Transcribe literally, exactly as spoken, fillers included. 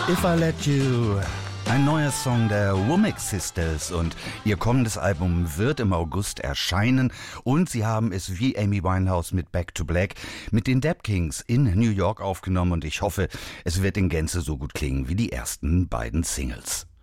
If I Let You, ein neuer Song der Womack Sisters, und ihr kommendes Album wird im August erscheinen, und sie haben es wie Amy Winehouse mit Back to Black mit den Dap Kings in New York aufgenommen, und ich hoffe, es wird in Gänze so gut klingen wie die ersten beiden Singles.